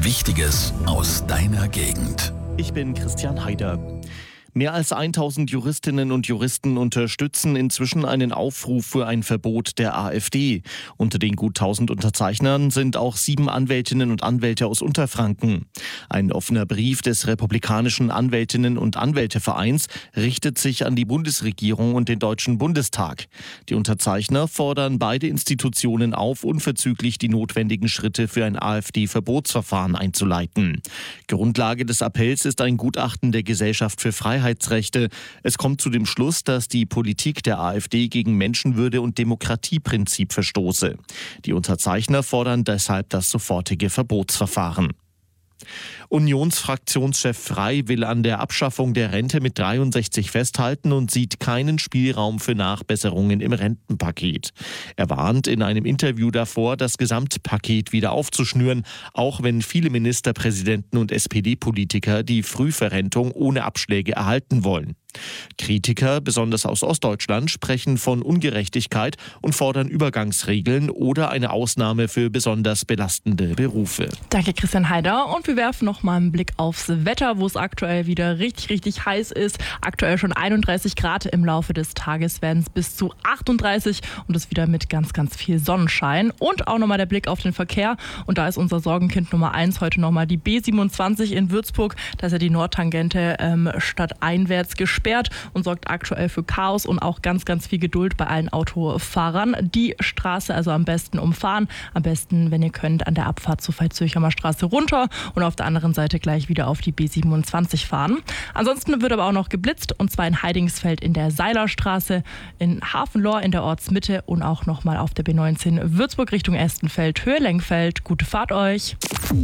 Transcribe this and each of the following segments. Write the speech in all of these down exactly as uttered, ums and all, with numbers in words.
Wichtiges aus deiner Gegend. Ich bin Christian Haider. Mehr als tausend Juristinnen und Juristen unterstützen inzwischen einen Aufruf für ein Verbot der AfD. Unter den gut tausend Unterzeichnern sind auch sieben Anwältinnen und Anwälte aus Unterfranken. Ein offener Brief des Republikanischen Anwältinnen- und Anwältevereins richtet sich an die Bundesregierung und den Deutschen Bundestag. Die Unterzeichner fordern beide Institutionen auf, unverzüglich die notwendigen Schritte für ein AfD-Verbotsverfahren einzuleiten. Grundlage des Appells ist ein Gutachten der Gesellschaft für Freiheit. Es kommt zu dem Schluss, dass die Politik der AfD gegen Menschenwürde und Demokratieprinzip verstoße. Die Unterzeichner fordern deshalb das sofortige Verbotsverfahren. Unionsfraktionschef Frey will an der Abschaffung der Rente mit dreiundsechzig festhalten und sieht keinen Spielraum für Nachbesserungen im Rentenpaket. Er warnt in einem Interview davor, das Gesamtpaket wieder aufzuschnüren, auch wenn viele Ministerpräsidenten und S P D-Politiker die Frühverrentung ohne Abschläge erhalten wollen. Kritiker, besonders aus Ostdeutschland, sprechen von Ungerechtigkeit und fordern Übergangsregeln oder eine Ausnahme für besonders belastende Berufe. Danke, Christian Haider. Und wir werfen noch mal einen Blick aufs Wetter, wo es aktuell wieder richtig, richtig heiß ist. Aktuell schon einunddreißig Grad. Im Laufe des Tages werden es bis zu achtunddreißig und das wieder mit ganz, ganz viel Sonnenschein. Und auch nochmal der Blick auf den Verkehr. Und da ist unser Sorgenkind Nummer eins heute nochmal die B siebenundzwanzig in Würzburg. Da ist ja die Nordtangente ähm, stadteinwärts gesperrt und sorgt aktuell für Chaos und auch ganz, ganz viel Geduld bei allen Autofahrern. Die Straße also am besten umfahren. Am besten, wenn ihr könnt, an der Abfahrt zur Veitshöchheimer Straße runter und auf der anderen Seite gleich wieder auf die B siebenundzwanzig fahren. Ansonsten wird aber auch noch geblitzt, und zwar in Heidingsfeld in der Seilerstraße, in Hafenlohr in der Ortsmitte und auch nochmal auf der B neunzehn Würzburg Richtung Estenfeld, Höhe Lenkfeld. Gute Fahrt euch!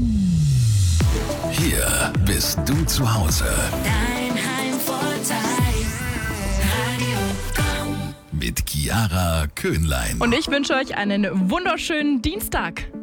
Hier bist du zu Hause. Dein Heimvorteil. Radio Komm. Mit Chiara Köhnlein. Und ich wünsche euch einen wunderschönen Dienstag.